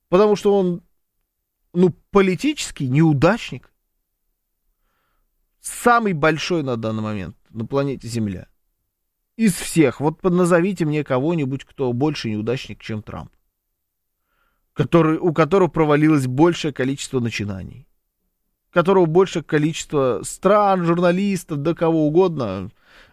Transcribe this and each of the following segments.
Потому что он, политический неудачник. Самый большой на данный момент на планете Земля. Из всех. Вот назовите мне кого-нибудь, кто больше неудачник, чем Трамп. У которого провалилось большее количество начинаний. У которого большее количество стран, журналистов, да кого угодно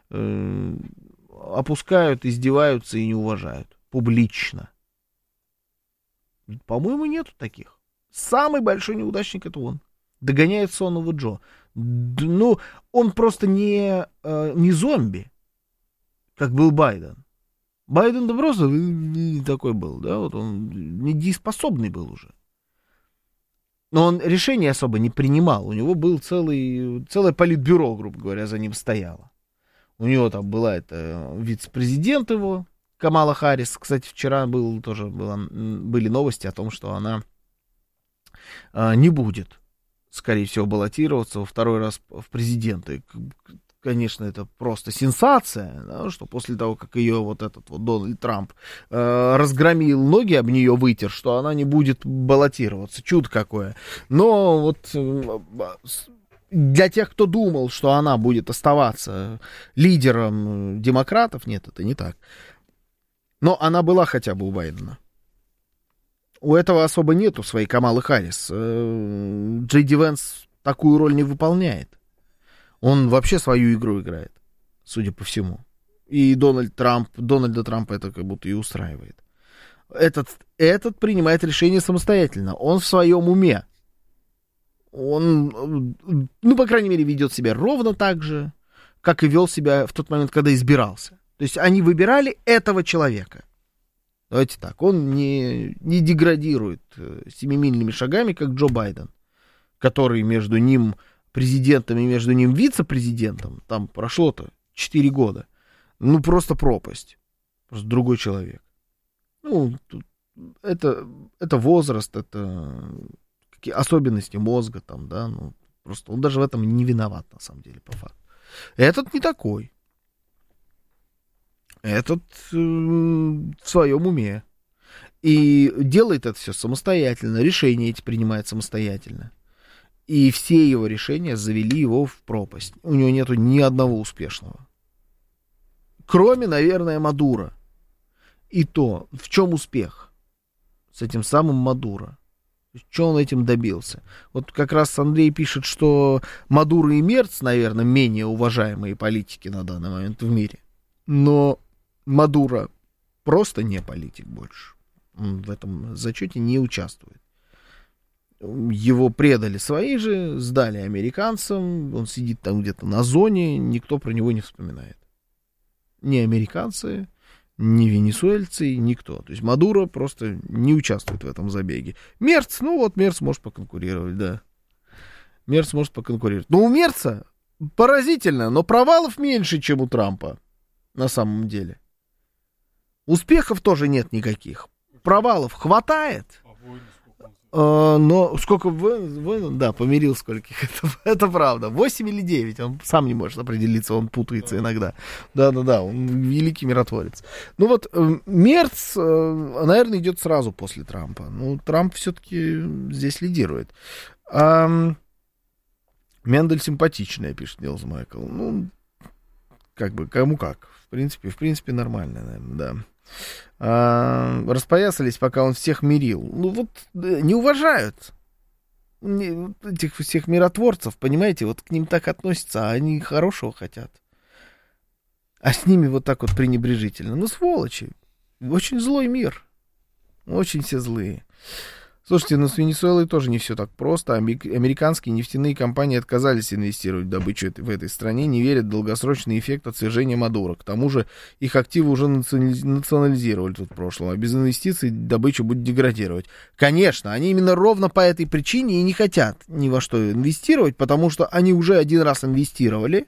опускают, издеваются и не уважают. Публично. По-моему, нету таких. Самый большой неудачник — это он. Догоняет сонного Джо. Он просто не зомби, как был Байден. Байден да просто такой был, да, вот он недееспособный был уже. Но он решения особо не принимал. У него был целое политбюро, грубо говоря, за ним стояло. У него там была вице-президент его, Камала Харрис. Кстати, вчера были новости о том, что она не будет, скорее всего, баллотироваться во второй раз в президенты. Конечно, это просто сенсация, да, что после того, как ее Дональд Трамп разгромил, ноги об нее вытер, что она не будет баллотироваться. Чудо какое. Но для тех, кто думал, что она будет оставаться лидером демократов, нет, это не так. Но она была хотя бы у Байдена. У этого особо нету своей Камалы Харрис. Джей Ди Венс такую роль не выполняет. Он вообще свою игру играет, судя по всему. И Дональда Трампа это как будто и устраивает. Этот принимает решение самостоятельно. Он в своем уме. Он, по крайней мере, ведет себя ровно так же, как и вел себя в тот момент, когда избирался. То есть они выбирали этого человека. Давайте так. Он не деградирует семимильными шагами, как Джо Байден, который между ним президентом и между ним вице-президентом, там прошло-то 4 года. Просто пропасть. Просто другой человек. Это возраст, это особенности мозга там, да, просто он даже в этом не виноват, на самом деле, по факту. Этот не такой. Этот в своем уме. И делает это все самостоятельно, решения эти принимает самостоятельно. И все его решения завели его в пропасть. У него нету ни одного успешного. Кроме, наверное, Мадуро. И то, в чем успех? С этим самым Мадуро. Что он этим добился? Вот как раз Андрей пишет, что Мадуро и Мерц, наверное, менее уважаемые политики на данный момент в мире. Но Мадуро просто не политик больше. Он в этом зачете не участвует. Его предали свои же, сдали американцам, он сидит там где-то на зоне, никто про него не вспоминает. Ни американцы, ни венесуэльцы, никто. То есть Мадуро просто не участвует в этом забеге. Мерц, Мерц может поконкурировать, да. Мерц может поконкурировать. Но у Мерца поразительно, но провалов меньше, чем у Трампа, на самом деле. Успехов тоже нет никаких. Провалов хватает. Но сколько помирил скольких, это правда. 8 или 9, он сам не может определиться, он путается иногда. Да, он великий миротворец. Мерц, наверное, идет сразу после Трампа. Трамп все-таки здесь лидирует. Мендель симпатичная, пишет Нилс Майкл. Кому как. В принципе, нормально, наверное, да. Распоясались, пока он всех мирил. Не уважают этих всех миротворцев, понимаете, к ним так относятся, а они хорошего хотят. А с ними вот так вот пренебрежительно. Сволочи. Очень злой мир. Очень все злые. Слушайте, с Венесуэлой тоже не все так просто. Американские нефтяные компании отказались инвестировать в добычу в этой стране, не верят в долгосрочный эффект от свержения Мадуро. К тому же их активы уже национализировали тут в прошлом, а без инвестиций добыча будет деградировать. Конечно, они именно ровно по этой причине и не хотят ни во что инвестировать, потому что они уже один раз инвестировали,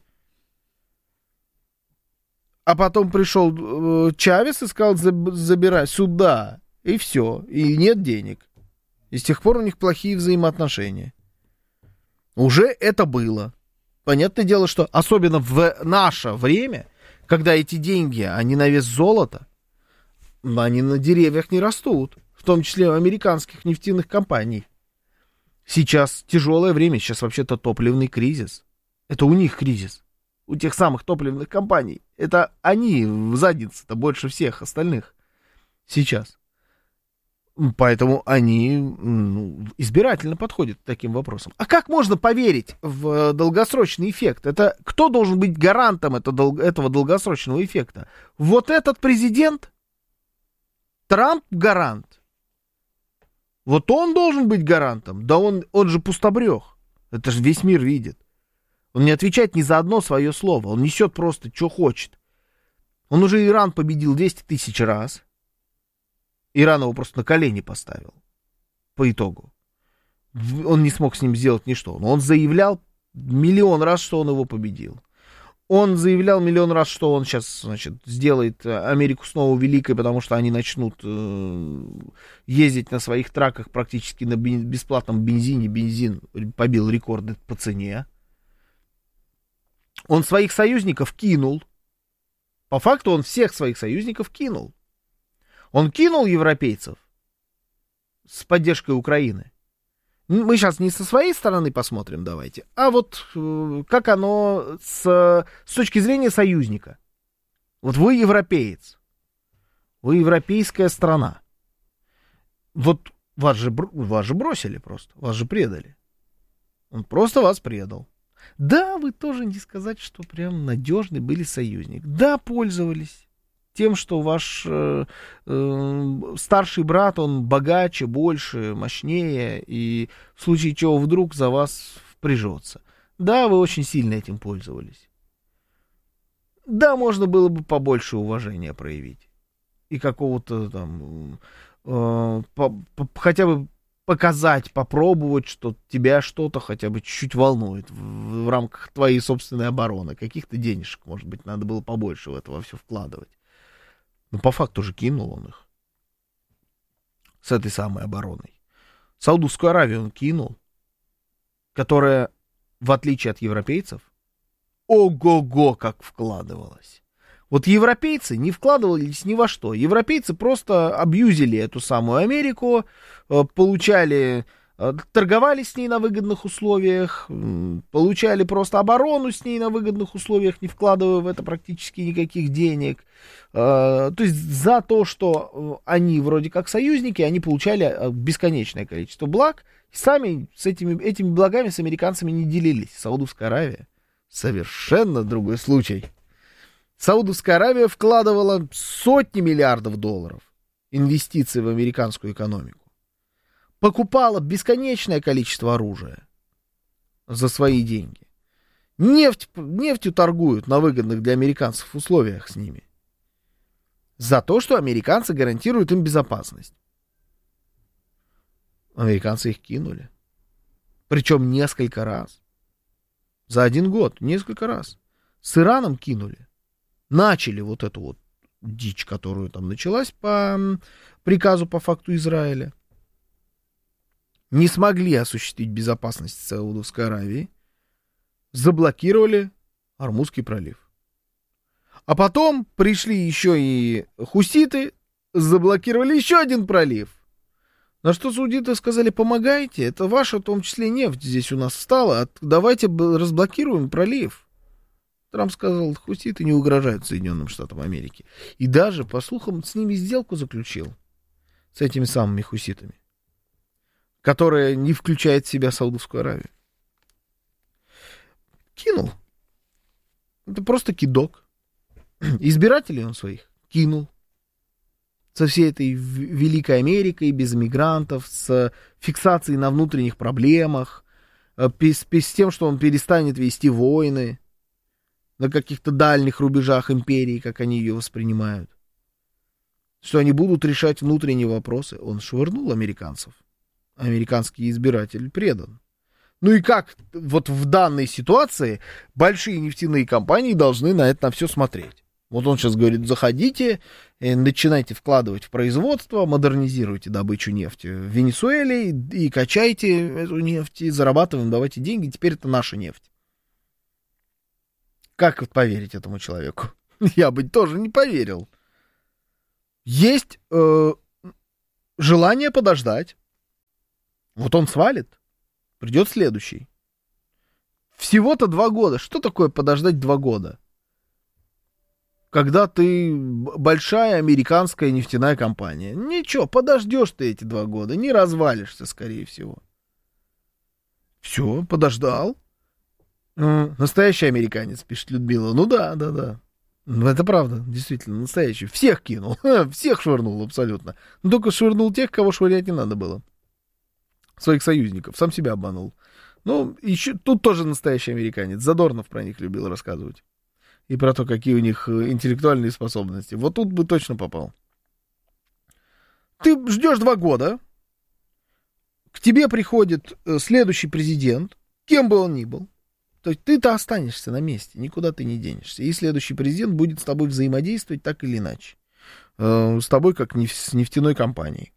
а потом пришел Чавес и сказал: забирай сюда, и все, и нет денег. И с тех пор у них плохие взаимоотношения. Уже это было. Понятное дело, что особенно в наше время, когда эти деньги, они на вес золота, они на деревьях не растут. том числе американских нефтяных компаний. Сейчас тяжелое время, сейчас вообще-то топливный кризис. Это у них кризис, у тех самых топливных компаний. Это они в заднице-то больше всех остальных сейчас. Поэтому они избирательно подходят к таким вопросам. А как можно поверить в долгосрочный эффект? Это кто должен быть гарантом этого долгосрочного эффекта? Вот этот президент? Трамп гарант? Вот он должен быть гарантом? Да он же пустобрех. Это же весь мир видит. Он не отвечает ни за одно свое слово. Он несет просто, что хочет. Он уже Иран победил 200 тысяч раз. Иран его просто на колени поставил. По итогу. Он не смог с ним сделать ничто. Но он заявлял миллион раз, что он его победил. Он заявлял миллион раз, что он сейчас, значит, сделает Америку снова великой, потому что они начнут ездить на своих траках практически на бесплатном бензине. Бензин побил рекорды по цене. Он своих союзников кинул. По факту он всех своих союзников кинул. Он кинул европейцев с поддержкой Украины. Мы сейчас не со своей стороны посмотрим, давайте, а вот как оно с точки зрения союзника. Вот вы европеец, вы европейская страна. Вот вас же бросили просто, вас же предали. Он просто вас предал. Да, вы тоже не сказать, что прям надежный были союзник. Да, пользовались тем, что ваш старший брат, он богаче, больше, мощнее, и в случае чего вдруг за вас впряжется. Да, вы очень сильно этим пользовались. Да, можно было бы побольше уважения проявить. И какого-то там, хотя бы показать, попробовать, что тебя что-то хотя бы чуть-чуть волнует в рамках твоей собственной обороны. Каких-то денежек, может быть, надо было побольше в это во все вкладывать. Но по факту же кинул он их с этой самой обороной. Саудовскую Аравию он кинул, которая, в отличие от европейцев, ого-го как вкладывалась. Вот европейцы не вкладывались ни во что. Европейцы просто абьюзили эту самую Америку, получали, торговали с ней на выгодных условиях, получали просто оборону с ней на выгодных условиях, не вкладывая в это практически никаких денег. То есть за то, что они вроде как союзники, они получали бесконечное количество благ, и сами с этими благами с американцами не делились. Саудовская Аравия совершенно другой случай. Саудовская Аравия вкладывала сотни миллиардов долларов инвестиций в американскую экономику. Покупала бесконечное количество оружия за свои деньги. Нефтью торгуют на выгодных для американцев условиях с ними. За то, что американцы гарантируют им безопасность. Американцы их кинули. Причем несколько раз. За один год несколько раз. С Ираном кинули. Начали вот эту вот дичь, которую там началась по приказу по факту Израиля. Не смогли осуществить безопасность Саудовской Аравии. Заблокировали Ормузский пролив. А потом пришли еще и хуситы, заблокировали еще один пролив. На что саудиты сказали: помогайте, это ваша, в том числе, нефть здесь у нас встала, давайте разблокируем пролив. Трамп сказал: хуситы не угрожают Соединенным Штатам Америки. И даже, по слухам, с ними сделку заключил, с этими самыми хуситами, которая не включает в себя Саудовскую Аравию. Кинул. Это просто кидок. Избирателей он своих кинул. Со всей этой великой Америкой, без иммигрантов, с фиксацией на внутренних проблемах, с тем, что он перестанет вести войны на каких-то дальних рубежах империи, как они ее воспринимают. Что они будут решать внутренние вопросы. Он швырнул американцев. Американский избиратель предан. Ну и как вот в данной ситуации большие нефтяные компании должны на это на все смотреть? Вот он сейчас говорит: заходите, начинайте вкладывать в производство, модернизируйте добычу нефти в Венесуэле и качайте эту нефть, и зарабатываем, давайте деньги, теперь это наша нефть. Как вот поверить этому человеку? Я бы тоже не поверил. Есть желание подождать. Вот он свалит, придет следующий. Всего-то 2 года. Что такое подождать 2 года? Когда ты большая американская нефтяная компания. Ничего, подождешь ты эти 2 года, не развалишься, скорее всего. Все, подождал. Настоящий американец, пишет Людмила. Ну да. Это правда, действительно, настоящий. Всех кинул, всех швырнул абсолютно. Но только швырнул тех, кого швырять не надо было. Своих союзников, сам себя обманул. Ну, еще тут тоже настоящий американец. Задорнов про них любил рассказывать. И про то, какие у них интеллектуальные способности. Вот тут бы точно попал. Ты ждешь 2 года. К тебе приходит следующий президент, кем бы он ни был. То есть ты-то останешься на месте, никуда ты не денешься. И следующий президент будет с тобой взаимодействовать так или иначе. С тобой, как с нефтяной компанией.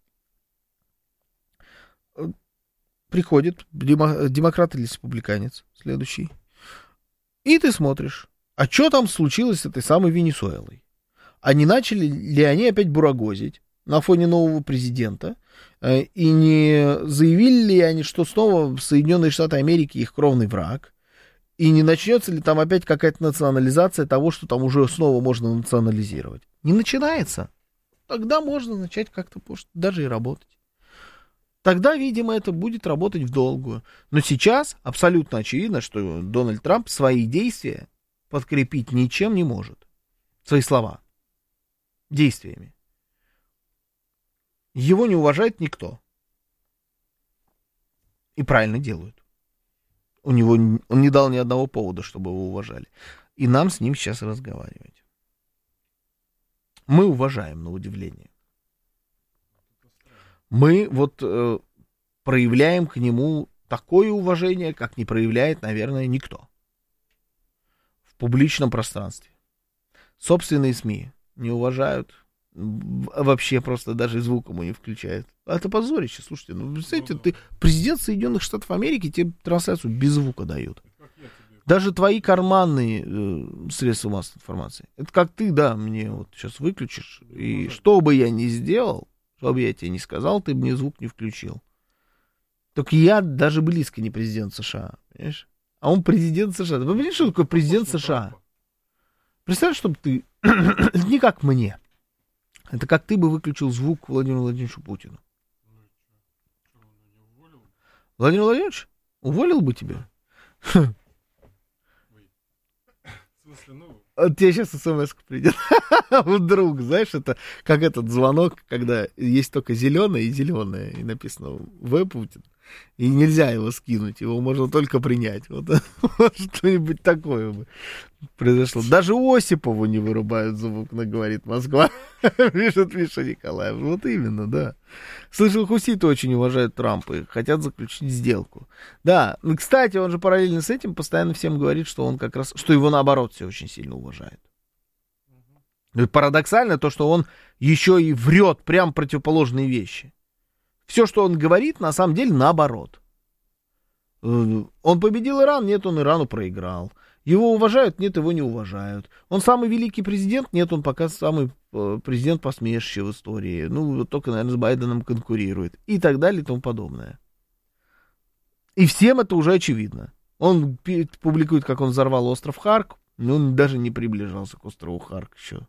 Приходит демократ или республиканец следующий. И ты смотришь, а что там случилось с этой самой Венесуэлой? А не начали ли они опять бурагозить на фоне нового президента? И не заявили ли они, что снова Соединенные Штаты Америки их кровный враг? И не начнется ли там опять какая-то национализация того, что там уже снова можно национализировать? Не начинается. Тогда можно начать как-то, может, даже и работать. Тогда, видимо, это будет работать в долгую. Но сейчас абсолютно очевидно, что Дональд Трамп свои действия подкрепить ничем не может. Свои слова. Действиями. Его не уважает никто. И правильно делают. Он не дал ни одного повода, чтобы его уважали. И нам с ним сейчас разговаривать. Мы уважаем, на удивление. Мы проявляем к нему такое уважение, как не проявляет, наверное, никто. В публичном пространстве. Собственные СМИ не уважают. Вообще просто даже звук ему не включают. Это позорище, слушайте. Ну, представляете, ты президент Соединенных Штатов Америки, тебе трансляцию без звука дают. Даже твои карманные средства массовой информации. Это как ты, да, мне вот сейчас выключишь. И что бы я ни сделал, что бы я тебе не сказал, ты мне звук не включил. Только я даже близко не президент США, понимаешь? А он президент США. Вы понимаете, что такое президент США? Представь, чтобы ты... не как мне. Это как ты бы выключил звук Владимиру Владимировичу Путину. Владимир Владимирович? Уволил бы тебя? Тебе сейчас смс-ка придет. Вдруг, знаешь, это как этот звонок, когда есть только зеленое и зеленое, и написано В. Путин. И нельзя его скинуть, его можно только принять. Вот что-нибудь такое бы произошло. Даже Осипову не вырубают звук, говорит Москва. Пишет Миша Николаев. Вот именно, да. Слышал, хуситы очень уважают Трампа и хотят заключить сделку. Да, кстати, он же параллельно с этим постоянно всем говорит, что он как раз, что его наоборот все очень сильно уважает. Парадоксально то, что он еще и врет прям противоположные вещи. Все, что он говорит, на самом деле наоборот. Он победил Иран, нет, он Ирану проиграл. Его уважают, нет, его не уважают. Он самый великий президент, нет, он пока самый президент посмешище в истории. Ну, только, наверное, с Байденом конкурирует. И так далее, и тому подобное. И всем это уже очевидно. Он публикует, как он взорвал остров Харк, но он даже не приближался к острову Харк еще.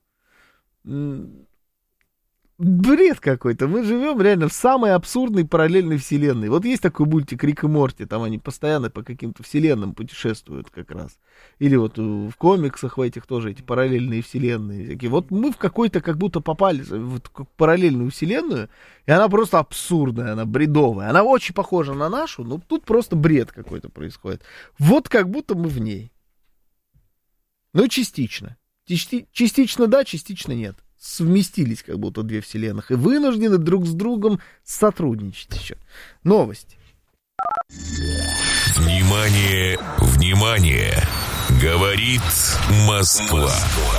Бред какой-то. Мы живем реально в самой абсурдной параллельной вселенной. Вот есть такой мультик Рик и Морти, там они постоянно по каким-то вселенным путешествуют как раз. Или вот в комиксах в этих тоже эти параллельные вселенные всякие. Вот мы в какой-то как будто попали в параллельную вселенную, и она просто абсурдная, она бредовая. Она очень похожа на нашу, но тут просто бред какой-то происходит. Вот как будто мы в ней. Ну, частично. Частично да, частично нет. Совместились как будто 2 вселенных и вынуждены друг с другом сотрудничать еще. Новости. Внимание, внимание! Говорит Москва.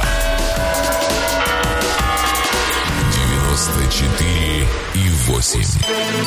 94,8.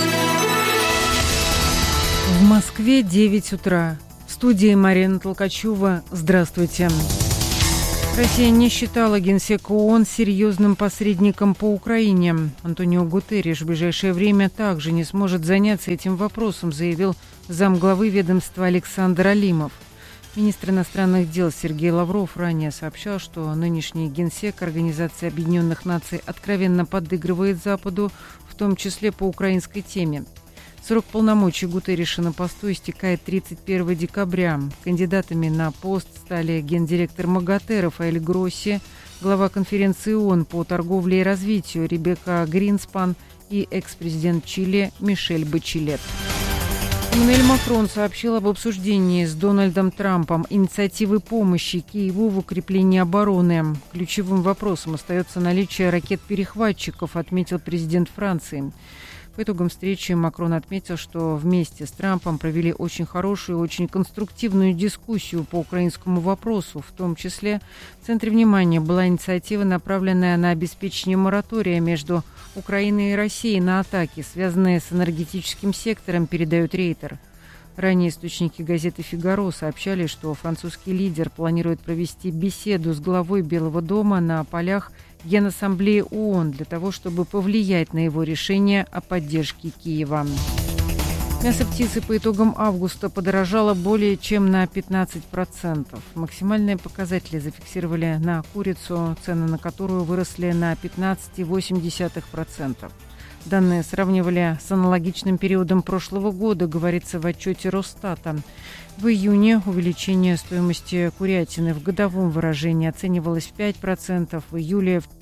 В Москве 9 утра. В студии Марина Толкачева. Здравствуйте. Россия не считала генсека ООН серьезным посредником по Украине. Антонио Гутерриш в ближайшее время также не сможет заняться этим вопросом, заявил замглавы ведомства Александр Алимов. Министр иностранных дел Сергей Лавров ранее сообщал, что нынешний генсек Организации Объединенных Наций откровенно подыгрывает Западу, в том числе по украинской теме. Срок полномочий Гутерриша на посту истекает 31 декабря. Кандидатами на пост стали гендиректор МАГАТЭ Рафаэль Гросси, глава конференции ООН по торговле и развитию Ребекка Гринспан и экс-президент Чили Мишель Бачелет. Эммануэль Макрон сообщил об обсуждении с Дональдом Трампом инициативы помощи Киеву в укреплении обороны. Ключевым вопросом остается наличие ракет-перехватчиков, отметил президент Франции. По итогам встречи Макрон отметил, что вместе с Трампом провели очень хорошую и очень конструктивную дискуссию по украинскому вопросу. В том числе в центре внимания была инициатива, направленная на обеспечение моратория между Украиной и Россией на атаки, связанные с энергетическим сектором, передает Рейтер. Ранее источники газеты «Фигаро» сообщали, что французский лидер планирует провести беседу с главой Белого дома на полях Генассамблеи ООН для того, чтобы повлиять на его решение о поддержке Киева. Мясо птицы по итогам августа подорожало более чем на 15%. Максимальные показатели зафиксировали на курицу, цены на которую выросли на 15,8%. Данные сравнивали с аналогичным периодом прошлого года, говорится в отчете Росстата. В июне увеличение стоимости курятины в годовом выражении оценивалось в 5%, в июле в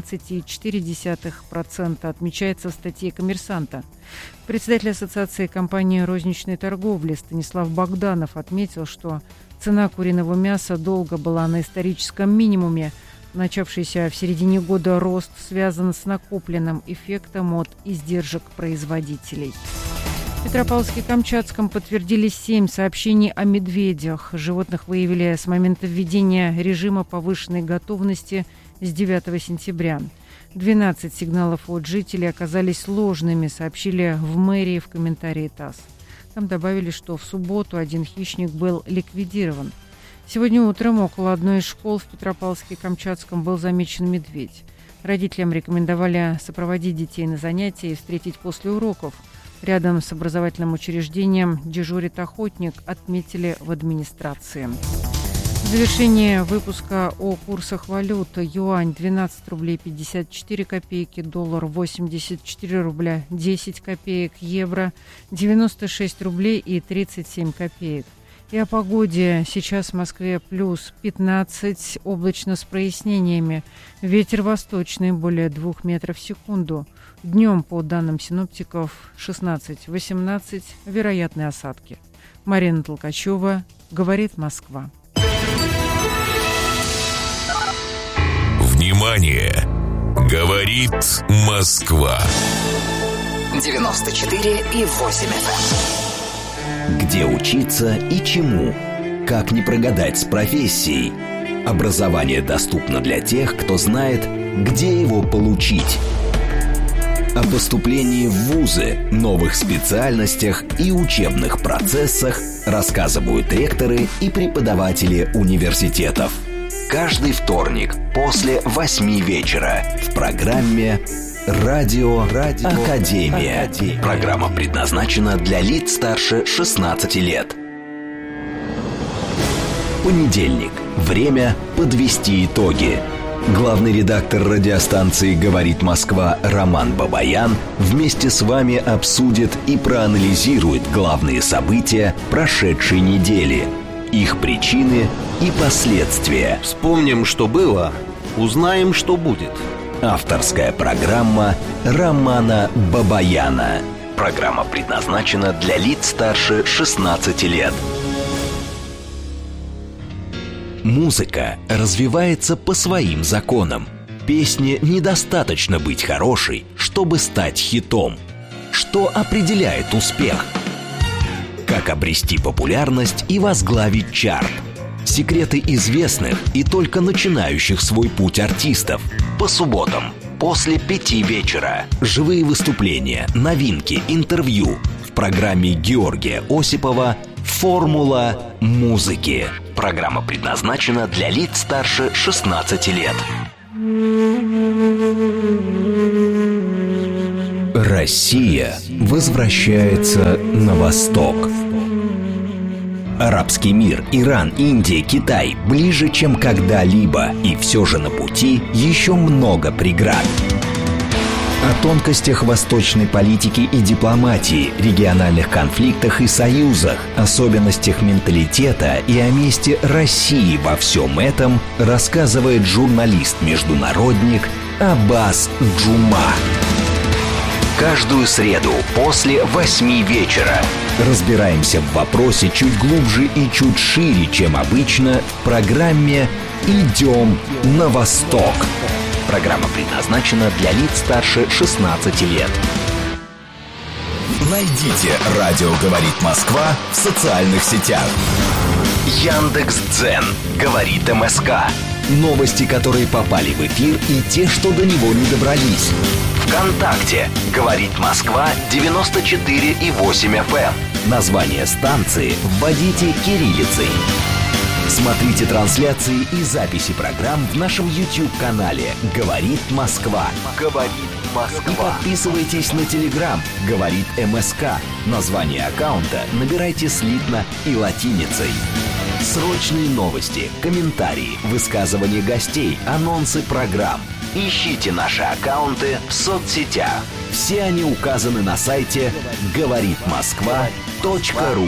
13,4%, отмечается в статье «Коммерсанта». Председатель Ассоциации компаний розничной торговли Станислав Богданов отметил, что цена куриного мяса долго была на историческом минимуме. Начавшийся в середине года рост связан с накопленным эффектом от издержек производителей. В Петропавловске-Камчатском подтвердились 7 сообщений о медведях. Животных выявили с момента введения режима повышенной готовности с 9 сентября. 12 сигналов от жителей оказались ложными, сообщили в мэрии в комментарии ТАСС. Там добавили, что в субботу один хищник был ликвидирован. Сегодня утром около одной из школ в Петропавловске-Камчатском был замечен медведь. Родителям рекомендовали сопроводить детей на занятия и встретить после уроков. Рядом с образовательным учреждением дежурит охотник, отметили в администрации. В завершение выпуска о курсах валют. Юань 12 рублей 54 копейки, доллар 84 рубля 10 копеек, евро 96 рублей и 37 копеек. И о погоде. Сейчас в Москве плюс 15, облачно с прояснениями. Ветер восточный более 2 метров в секунду. Днем, по данным синоптиков, 16-18, вероятны осадки. Марина Толкачева, говорит Москва. Внимание! Говорит Москва. 94,8 FM. Где учиться и чему? Как не прогадать с профессией? Образование доступно для тех, кто знает, где его получить. О поступлении в вузы, новых специальностях и учебных процессах рассказывают ректоры и преподаватели университетов. Каждый вторник после 8 вечера в программе «Радио Академия». Программа предназначена для лиц старше 16 лет. Понедельник. Время подвести итоги. Главный редактор радиостанции «Говорит Москва» Роман Бабаян вместе с вами обсудит и проанализирует главные события прошедшей недели, их причины и последствия. Вспомним, что было, узнаем, что будет. Авторская программа Романа Бабаяна. Программа предназначена для лиц старше 16 лет. Музыка развивается по своим законам. Песне недостаточно быть хорошей, чтобы стать хитом. Что определяет успех? Как обрести популярность и возглавить чарт? Секреты известных и только начинающих свой путь артистов. По субботам после 5 вечера. Живые выступления, новинки, интервью в программе Георгия Осипова «Формула музыки». Программа предназначена для лиц старше 16 лет. Россия возвращается на восток. Арабский мир, Иран, Индия, Китай ближе, чем когда-либо. И все же на пути еще много преград. О тонкостях восточной политики и дипломатии, региональных конфликтах и союзах, особенностях менталитета и о месте России во всем этом рассказывает журналист-международник Аббас Джума. Каждую среду после 8 вечера разбираемся в вопросе чуть глубже и чуть шире, чем обычно, в программе «Идем на восток». Программа предназначена для лиц старше 16 лет. Найдите «Радио говорит Москва» в социальных сетях. Яндекс.Дзен говорит МСК. Новости, которые попали в эфир, и те, что до него не добрались. ВКонтакте говорит Москва 94,8 FM. Название станции вводите кириллицей. Смотрите трансляции и записи программ в нашем YouTube-канале «Говорит Москва». «Говорит Москва». И подписывайтесь на Telegram «Говорит МСК». Название аккаунта набирайте слитно и латиницей. Срочные новости, комментарии, высказывания гостей, анонсы программ. Ищите наши аккаунты в соцсетях. Все они указаны на сайте говоритмосква.ру.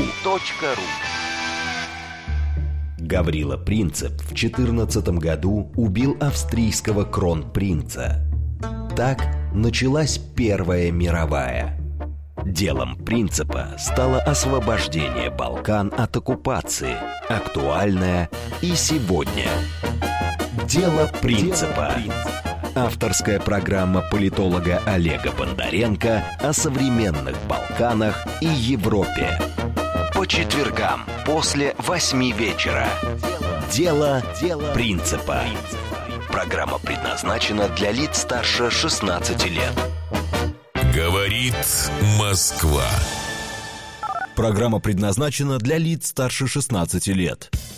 Гаврила Принцип в 14 году убил австрийского кронпринца. Так началась Первая мировая. Делом Принципа стало освобождение Балкан от оккупации, актуальное и сегодня. Дело Принципа. Авторская программа политолога Олега Бондаренко о современных Балканах и Европе. По четвергам после 8 вечера. Дело Принципа. Программа предназначена для лиц старше 16 лет. Говорит Москва. Программа предназначена для лиц старше 16 лет.